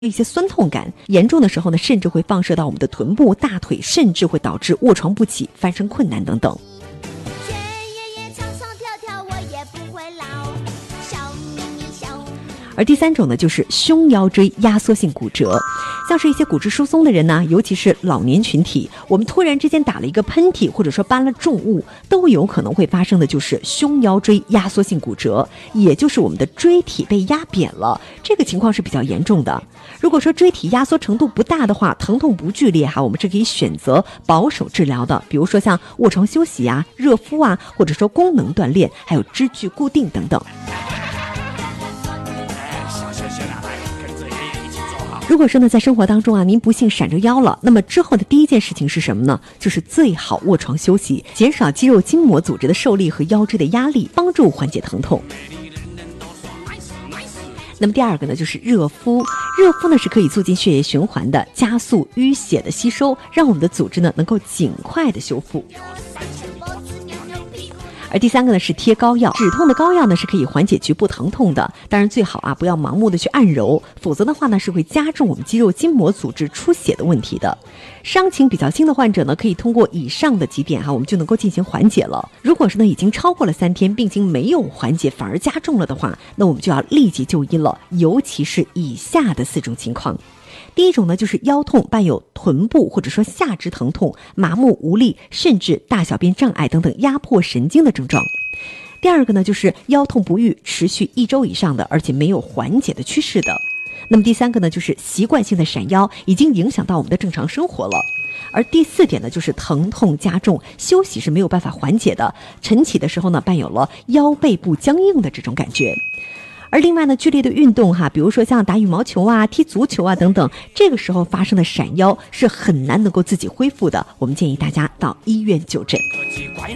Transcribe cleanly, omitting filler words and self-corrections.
一些酸痛感，严重的时候呢，甚至会放射到我们的臀部、大腿，甚至会导致卧床不起、翻身困难等等。而第三种呢，就是胸腰椎压缩性骨折，像是一些骨质疏松的人呢，尤其是老年群体，我们突然之间打了一个喷嚏，或者说搬了重物，都有可能会发生的就是胸腰椎压缩性骨折，也就是我们的椎体被压扁了，这个情况是比较严重的。如果说椎体压缩程度不大的话，疼痛不剧烈我们是可以选择保守治疗的，比如说像卧床休息啊、热敷啊，或者说功能锻炼，还有支具固定等等。如果说呢，在生活当中您不幸闪着腰了，那么之后的第一件事情是什么呢？就是最好卧床休息，减少肌肉筋膜组织的受力和腰椎的压力，帮助缓解疼痛。那么第二个呢，就是热敷。热敷呢是可以促进血液循环的，加速淤血的吸收，让我们的组织呢能够尽快的修复。而第三个呢是贴膏药，止痛的膏药呢是可以缓解局部疼痛的，当然最好不要盲目的去按揉，否则的话呢是会加重我们肌肉筋膜组织出血的问题的。伤情比较轻的患者呢，可以通过以上的几点我们就能够进行缓解了。如果是呢已经超过了3天，病情没有缓解，反而加重了的话，那我们就要立即就医了，尤其是以下的4种情况。第一种呢，就是腰痛伴有臀部或者说下肢疼痛、麻木无力，甚至大小便障碍等等压迫神经的症状。第二个呢，就是腰痛不愈，持续1周以上的，而且没有缓解的趋势的。那么第三个呢，就是习惯性的闪腰，已经影响到我们的正常生活了。而第4点呢，就是疼痛加重，休息是没有办法缓解的，晨起的时候呢，伴有了腰背部僵硬的这种感觉。而另外呢，剧烈的运动比如说像打羽毛球踢足球等等，这个时候发生的闪腰是很难能够自己恢复的，我们建议大家到医院就诊。